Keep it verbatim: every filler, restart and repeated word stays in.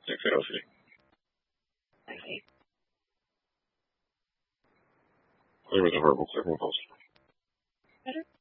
six eight oh three. Okay. Clear with a verbal, clear from post. Better?